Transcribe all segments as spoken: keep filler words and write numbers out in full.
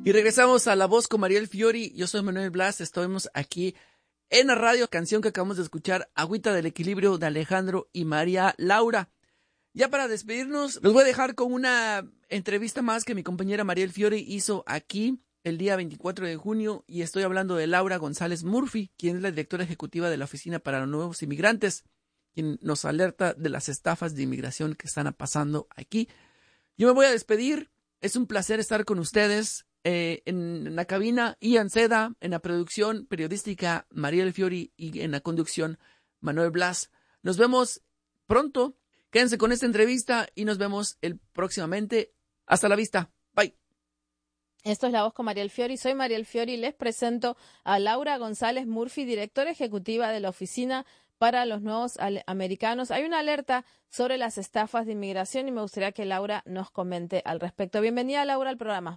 Y regresamos a La Voz con Mariel Fiori. Yo soy Manuel Blas. Estamos aquí en la radio. Canción que acabamos de escuchar, Agüita del Equilibrio, de Alejandro y María Laura. Ya para despedirnos, los voy a dejar con una entrevista más que mi compañera Mariel Fiori hizo aquí el día veinticuatro de junio. Y estoy hablando de Laura González Murphy, quien es la directora ejecutiva de la Oficina para los Nuevos Inmigrantes, quien nos alerta de las estafas de inmigración que están pasando aquí. Yo me voy a despedir. Es un placer estar con ustedes. Eh, en la cabina, Ian Seda, en la producción periodística, Mariel Fiori, y en la conducción, Manuel Blas. Nos vemos pronto. Quédense con esta entrevista y nos vemos el próximamente. Hasta la vista. Bye. Esto es La Voz con Mariel Fiori. Soy Mariel Fiori y les presento a Laura González Murphy, directora ejecutiva de la Oficina para los Nuevos Americanos. Hay una alerta sobre las estafas de inmigración y me gustaría que Laura nos comente al respecto. Bienvenida, Laura, al programa.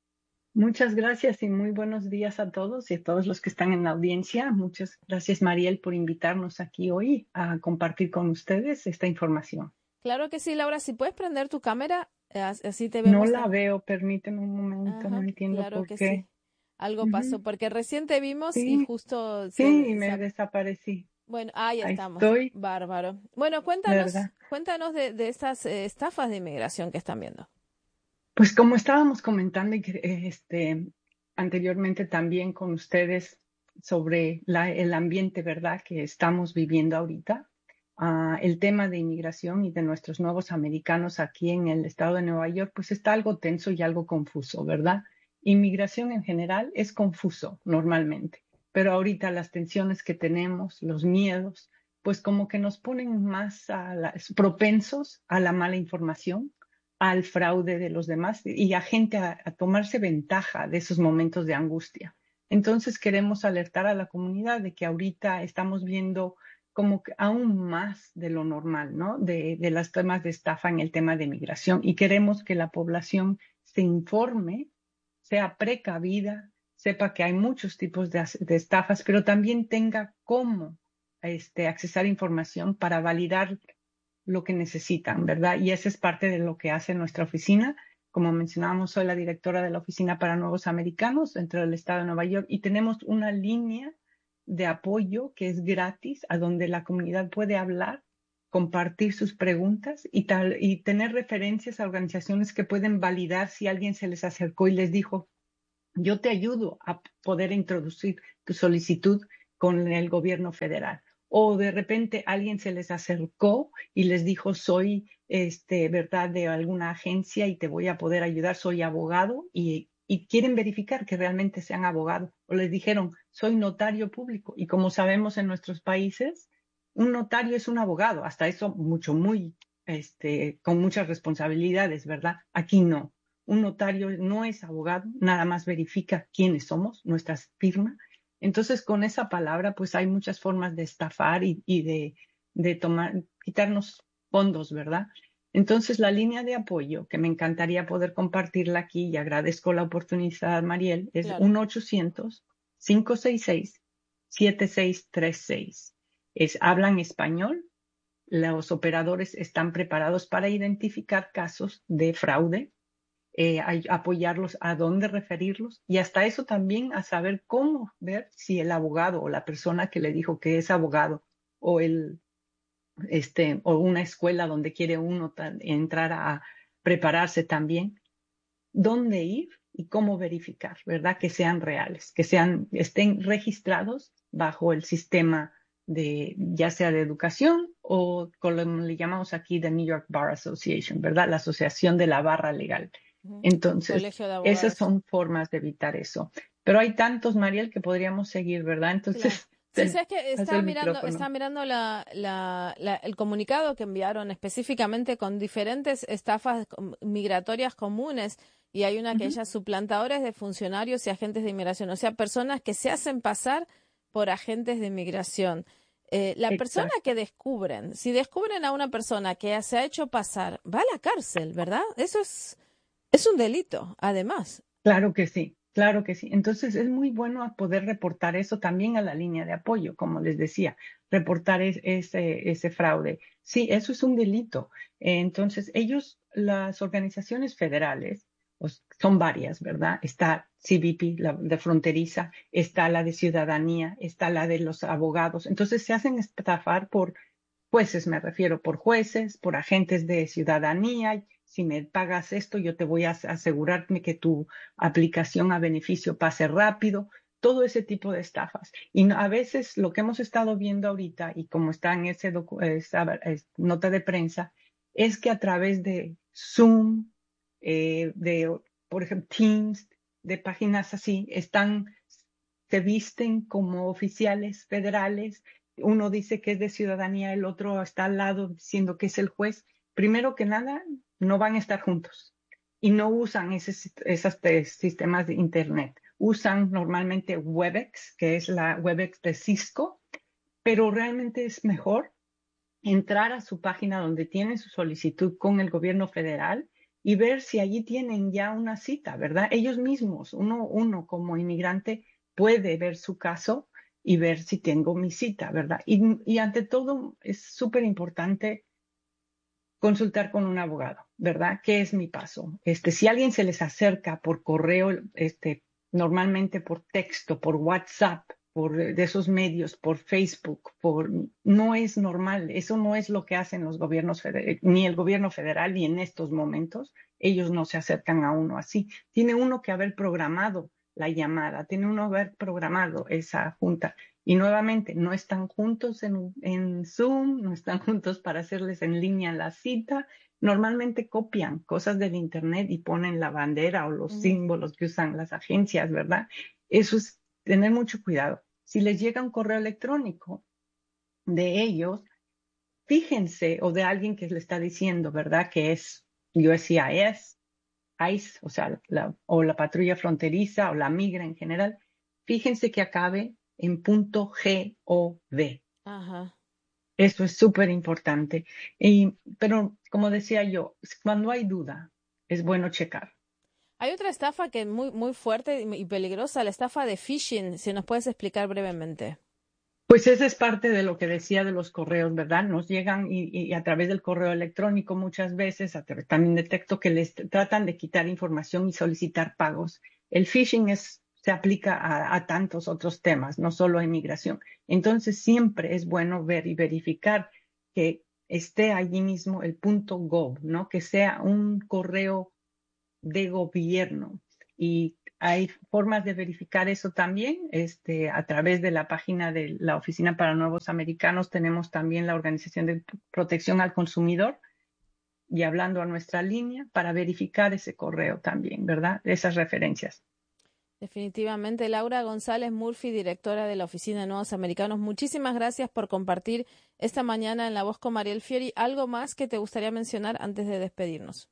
Muchas gracias y muy buenos días a todos y a todos los que están en la audiencia. Muchas gracias, Mariel, por invitarnos aquí hoy a compartir con ustedes esta información. Claro que sí, Laura. Si puedes prender tu cámara, así te vemos. No la veo, permíteme un momento, Ajá, no entiendo claro por que qué. Sí. Algo Uh-huh. pasó, porque recién te vimos sí, y justo... Sí, se, me se... desaparecí. Bueno, ahí, ahí estamos. Estoy. Bárbaro. Bueno, cuéntanos, ¿verdad? cuéntanos de, de estas eh, estafas de inmigración que están viendo. Pues como estábamos comentando este, anteriormente también con ustedes sobre la, el ambiente, ¿verdad?, que estamos viviendo ahorita, uh, el tema de inmigración y de nuestros nuevos americanos aquí en el estado de Nueva York, pues está algo tenso y algo confuso, ¿verdad? Inmigración en general es confuso normalmente, pero ahorita las tensiones que tenemos, los miedos, pues como que nos ponen más a la, propensos a la mala información, al fraude de los demás y a gente a, a tomarse ventaja de esos momentos de angustia. Entonces queremos alertar a la comunidad de que ahorita estamos viendo como que aún más de lo normal, ¿no? De, de los temas de estafa en el tema de migración y queremos que la población se informe, sea precavida, sepa que hay muchos tipos de, de estafas, pero también tenga cómo este, accesar información para validar lo que necesitan, ¿verdad? Y esa es parte de lo que hace nuestra oficina. Como mencionábamos, soy la directora de la Oficina para Nuevos Americanos dentro del estado de Nueva York y tenemos una línea de apoyo que es gratis, a donde la comunidad puede hablar, compartir sus preguntas y, tal, y tener referencias a organizaciones que pueden validar si alguien se les acercó y les dijo, yo te ayudo a poder introducir tu solicitud con el gobierno federal. O de repente alguien se les acercó y les dijo, soy, este, verdad, de alguna agencia y te voy a poder ayudar, soy abogado y, y quieren verificar que realmente sean abogados. O les dijeron, soy notario público. Y como sabemos en nuestros países, un notario es un abogado, hasta eso mucho, muy, este, con muchas responsabilidades, ¿verdad? Aquí no. Un notario no es abogado, nada más verifica quiénes somos, nuestra firma. Entonces, con esa palabra, pues hay muchas formas de estafar y, y de, de tomar, quitarnos fondos, ¿verdad? Entonces, la línea de apoyo, que me encantaría poder compartirla aquí y agradezco la oportunidad, Mariel, es Claro. uno ochocientos, cinco seis seis, siete seis tres seis. Es, hablan español, los operadores están preparados para identificar casos de fraude, Eh, a, apoyarlos a dónde referirlos y hasta eso también a saber cómo ver si el abogado o la persona que le dijo que es abogado o el este o una escuela donde quiere uno entrar a prepararse también, dónde ir y cómo verificar, ¿verdad? Que sean reales, que sean estén registrados bajo el sistema de ya sea de educación o como le llamamos aquí the New York Bar Association, ¿verdad? La Asociación de la Barra Legal. Entonces, esas son formas de evitar eso. Pero hay tantos, Mariel, que podríamos seguir, ¿verdad? Entonces, claro. Sí, sabes que estaba mirando, micrófono. estaba mirando la, la, la, el comunicado que enviaron específicamente con diferentes estafas migratorias comunes y hay una que uh-huh. ella suplantadores de funcionarios y agentes de inmigración, o sea, personas que se hacen pasar por agentes de inmigración. Eh, la Exacto. persona que descubren, si descubren a una persona que se ha hecho pasar, va a la cárcel, ¿verdad? Eso es... Es un delito, además. Claro que sí, claro que sí. Entonces es muy bueno poder reportar eso también a la línea de apoyo, como les decía, reportar es, ese, ese fraude. Sí, eso es un delito. Entonces ellos, las organizaciones federales, pues, son varias, ¿verdad? Está C B P, la de fronteriza, está la de ciudadanía, está la de los abogados. Entonces se hacen estafar por jueces, me refiero, por jueces, por agentes de ciudadanía. Si me pagas esto, yo te voy a asegurarme que tu aplicación a beneficio pase rápido. Todo ese tipo de estafas. Y a veces lo que hemos estado viendo ahorita, y como está en ese esa nota de prensa, es que a través de Zoom, eh, de, por ejemplo, Teams, de páginas así, están, se visten como oficiales federales. Uno dice que es de ciudadanía, el otro está al lado diciendo que es el juez. Primero que nada, no van a estar juntos y no usan esos, esos sistemas de Internet. Usan normalmente Webex, que es la Webex de Cisco, pero realmente es mejor entrar a su página donde tienen su solicitud con el gobierno federal y ver si allí tienen ya una cita, ¿verdad? Ellos mismos, uno, uno como inmigrante puede ver su caso y ver si tengo mi cita, ¿verdad? Y, y ante todo es súper importante consultar con un abogado, ¿verdad? ¿Qué es mi paso? Este, si alguien se les acerca por correo, este, normalmente por texto, por WhatsApp, por de esos medios, por Facebook, por, no es normal. Eso no es lo que hacen los gobiernos federales, ni el gobierno federal, ni en estos momentos. Ellos no se acercan a uno así. Tiene uno que haber programado la llamada, tiene uno que haber programado esa junta. Y nuevamente, no están juntos en, en Zoom, no están juntos para hacerles en línea la cita. Normalmente copian cosas del Internet y ponen la bandera o los mm. símbolos que usan las agencias, ¿verdad? Eso es tener mucho cuidado. Si les llega un correo electrónico de ellos, fíjense, o de alguien que le está diciendo, ¿verdad? Que es U S C I S, ICE, o sea, la, o la patrulla fronteriza o la migra en general. Fíjense que acabe en punto .gov. Ajá. Eso es súper importante. Y, pero, como decía yo, cuando hay duda, es bueno checar. Hay otra estafa que es muy, muy fuerte y peligrosa, la estafa de phishing. Si nos puedes explicar brevemente. Pues esa es parte de lo que decía de los correos, ¿verdad? Nos llegan y, y a través del correo electrónico muchas veces, a través, también detecto que les tratan de quitar información y solicitar pagos. El phishing es, se aplica a, a tantos otros temas, no solo a inmigración. Entonces siempre es bueno ver y verificar que esté allí mismo el punto .gov, ¿no? Que sea un correo de gobierno. Y hay formas de verificar eso también. Este, a través de la página de la Oficina para Nuevos Americanos tenemos también la Organización de Protección al Consumidor y hablando a nuestra línea para verificar ese correo también, ¿verdad? Esas referencias. Definitivamente. Laura González Murphy, directora de la Oficina de Nuevos Americanos, muchísimas gracias por compartir esta mañana en La Voz con Mariel Fiori. ¿Algo más que te gustaría mencionar antes de despedirnos?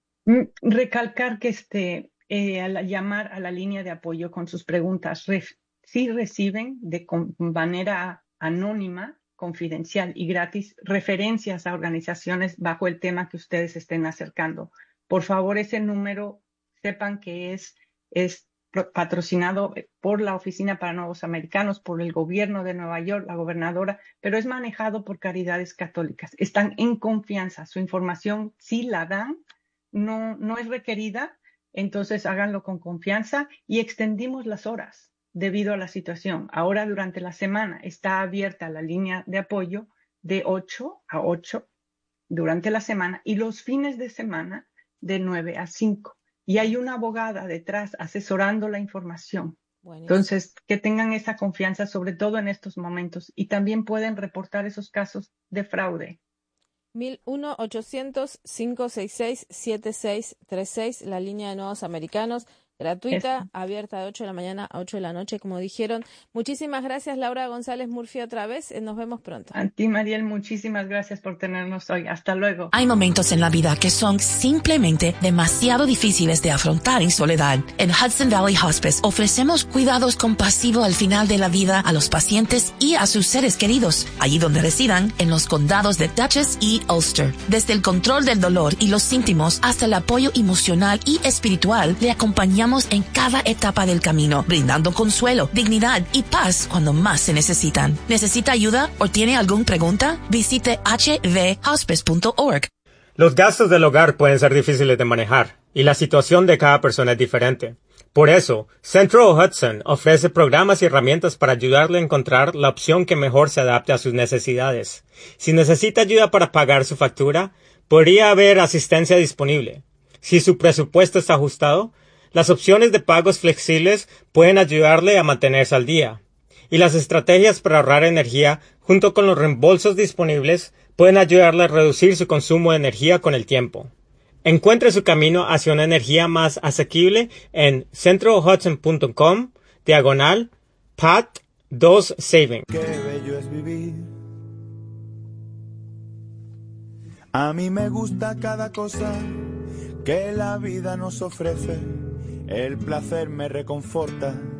Recalcar que este, eh, al llamar a la línea de apoyo con sus preguntas, ref, sí reciben de con, manera anónima, confidencial y gratis referencias a organizaciones bajo el tema que ustedes estén acercando. Por favor, ese número sepan que es, es patrocinado por la Oficina para Nuevos Americanos, por el gobierno de Nueva York, la gobernadora, pero es manejado por Caridades Católicas. Están en confianza, su información sí la dan, no, no es requerida, entonces háganlo con confianza y extendimos las horas debido a la situación. Ahora durante la semana está abierta la línea de apoyo de ocho a ocho durante la semana y los fines de semana de nueve a cinco. Y hay una abogada detrás asesorando la información. Buenísimo. Entonces, que tengan esa confianza, sobre todo en estos momentos. Y también pueden reportar esos casos de fraude. uno ochocientos, cinco seis seis, siete seis tres seis, la línea de Nuevos Americanos, gratuita, Eso. abierta de ocho de la mañana a ocho de la noche, como dijeron. Muchísimas gracias, Laura González Murphy, otra vez. Nos vemos pronto. A ti, Mariel, muchísimas gracias por tenernos hoy. Hasta luego. Hay momentos en la vida que son simplemente demasiado difíciles de afrontar en soledad. En Hudson Valley Hospice ofrecemos cuidados compasivos al final de la vida a los pacientes y a sus seres queridos, allí donde residan, en los condados de Dutchess y Ulster. Desde el control del dolor y los síntomas hasta el apoyo emocional y espiritual, le acompañamos en cada etapa del camino, brindando consuelo, dignidad y paz cuando más se necesitan. ¿Necesita ayuda o tiene alguna pregunta? Visite h v hospice punto org. Los gastos del hogar pueden ser difíciles de manejar, y la situación de cada persona es diferente. Por eso, Central Hudson ofrece programas y herramientas para ayudarle a encontrar la opción que mejor se adapte a sus necesidades. Si necesita ayuda para pagar su factura, podría haber asistencia disponible. Si su presupuesto está ajustado, las opciones de pagos flexibles pueden ayudarle a mantenerse al día. Y las estrategias para ahorrar energía, junto con los reembolsos disponibles, pueden ayudarle a reducir su consumo de energía con el tiempo. Encuentre su camino hacia una energía más asequible en centralhudson.com diagonal Pat dos Saving. Qué bello es vivir. A mí me gusta cada cosa que la vida nos ofrece. El placer me reconforta.